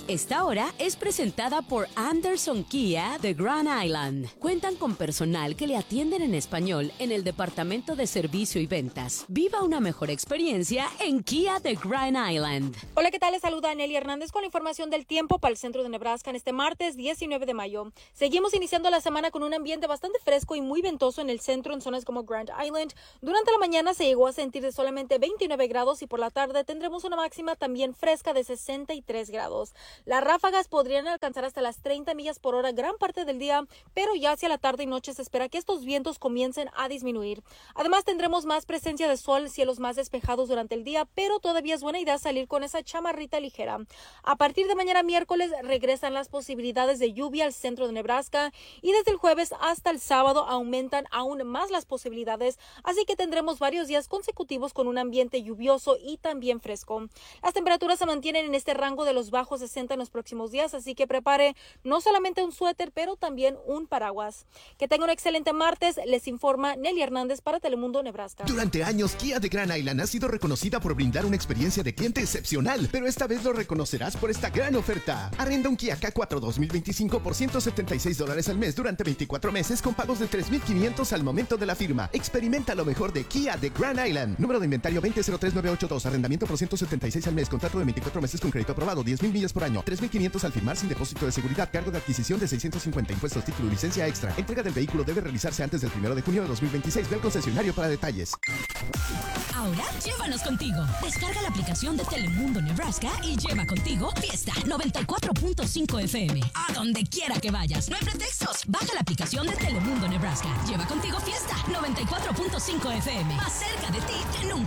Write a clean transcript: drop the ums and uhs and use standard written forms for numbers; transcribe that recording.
Esta hora es presentada por Anderson Kia de Grand Island. Cuentan con personal que le atienden en español en el departamento de servicio y ventas. Viva una mejor experiencia en Kia de Grand Island. Hola, ¿qué tal? Les saluda Nelly Hernández con la información del tiempo para el centro de Nebraska en este martes 19 de mayo. Seguimos iniciando la semana con un ambiente bastante fresco y muy ventoso en el centro en zonas como Grand Island. Durante la mañana se llegó a sentir de solamente 29 grados y por la tarde tendremos una máxima también fresca de 63 grados. Las ráfagas podrían alcanzar hasta las 30 millas por hora gran parte del día, pero ya hacia la tarde y noche se espera que estos vientos comiencen a disminuir. Además, tendremos más presencia de sol, cielos más despejados durante el día, pero todavía es buena idea salir con esa chamarrita ligera. A partir de mañana miércoles regresan las posibilidades de lluvia al centro de Nebraska y desde el jueves hasta el sábado aumentan aún más las posibilidades, así que tendremos varios días consecutivos con un ambiente lluvioso y también fresco. Las temperaturas se mantienen en este rango de los bajos 60 en los próximos días, así que prepare no solamente un suéter, pero también un paraguas. Que tenga un excelente martes, les informa Nelly Hernández para Telemundo Nebraska. Durante años, Kia de Grand Island ha sido reconocida por brindar una experiencia de cliente excepcional, pero esta vez lo reconocerás por esta gran oferta. Arrenda un Kia K4 2025 por $176 al mes durante 24 meses con pagos de $3,500 al momento de la firma. Experimenta lo mejor de Kia de Grand Island. Número de inventario 20-03982. Arrendamiento por $176 al mes. Contrato de 24 meses con crédito aprobado. 10,000 millas por año. $3,500 al firmar sin depósito de seguridad. Cargo de adquisición de $650. Impuestos, título y licencia extra. Entrega del vehículo debe realizarse antes del 1 de junio de 2026. Ve al concesionario para detalles. Ahora llévanos contigo. Descarga la aplicación de Telemundo Nebraska y lleva contigo Fiesta 94.5 FM. A donde quiera que vayas. No hay pretextos. Baja la aplicación de Telemundo Nebraska. Lleva contigo Fiesta 94.5 FM. Más cerca de ti que nunca.